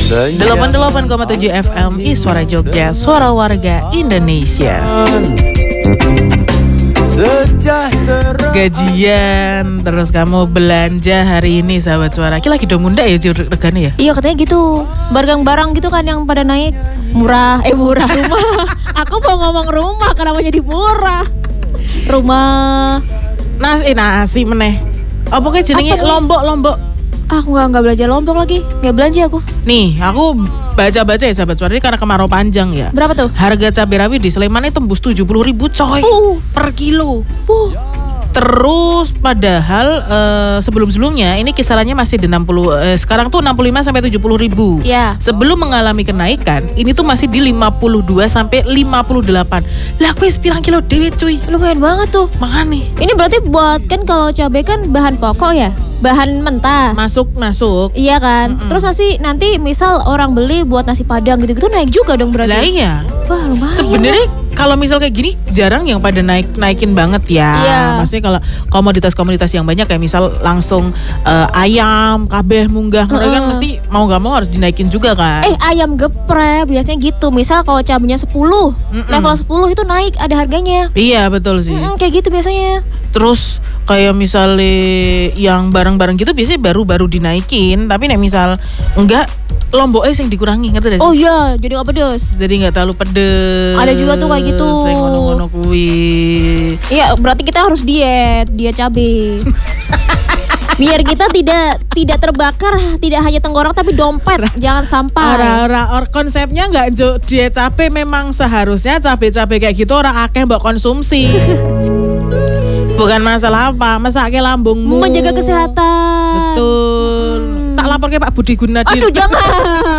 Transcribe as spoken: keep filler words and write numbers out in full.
delapan puluh delapan koma tujuh F M I Suara Jogja, suara warga Indonesia. Gajian, terus kamu belanja hari ini sahabat suara. Ki lagi dong munda ya regane ya? Iya katanya gitu. Barang-barang gitu kan yang pada naik murah, eh murah rumah. Aku mau ngomong rumah, kenapa jadi murah? Rumah nasi nasi meneh. Apa kayak jenenge lombok-lombok? Aku nggak nggak belanja lombok lagi, nggak belanja aku. Nih, aku baca-baca ya sahabat suara ini karena kemarau panjang ya. Berapa tuh? Harga cabai rawit di Sleman itu tembus tujuh puluh ribu coy uh. per kilo. Uh. Terus padahal uh, sebelum-sebelumnya ini kisarannya masih di enam puluh, uh, sekarang tuh enam puluh lima sampai tujuh puluh ribu. Yeah. Sebelum mengalami kenaikan, ini tuh masih di lima puluh dua sampai lima puluh delapan. Lah kuis pirang kilo dewe cuy. Lumayan banget tuh. Makanya. Ini berarti buat kan kalau cabai kan bahan pokok ya? Bahan mentah. Masuk, masuk. Iya kan? Mm-mm. Terus nasi nanti misal orang beli buat nasi padang gitu-gitu naik juga dong berarti. Lah iya. Wah, lumayan. Sebenarnya kalau misal kayak gini jarang yang pada naik naikin banget ya. Iya. Maksudnya kalau komoditas-komoditas yang banyak kayak misal langsung uh, ayam, kabeh, munggah, mereka uh-uh. kan mesti mau nggak mau harus dinaikin juga kan. Eh ayam geprek biasanya gitu. Misal kalau cabenya sepuluh, Mm-mm. level sepuluh itu naik ada harganya. Iya betul sih. Mm-mm, kayak gitu biasanya. Terus kayak misalnya yang barang-barang gitu biasanya baru-baru dinaikin, tapi nih misal enggak lomboknya sing dikurangi, ngerti gak sih? Oh iya, jadi gak pedes. Jadi gak terlalu pedes. Ada juga tuh kayak gitu. Sing ngono-ngono kuwi. Iya, berarti kita harus diet, diet cabai. Biar kita tidak tidak terbakar, tidak hanya tenggorok tapi dompet, jangan sampai. Ora-ora or, konsepnya nggak diet cabai, memang seharusnya cabai-cabai kayak gitu orang akeh mbok konsumsi. Bukan masalah apa, mesake lambungmu. Menjaga kesehatan. Betul. Tak lapor ke Pak Budi Gunadi. Aduh jangan.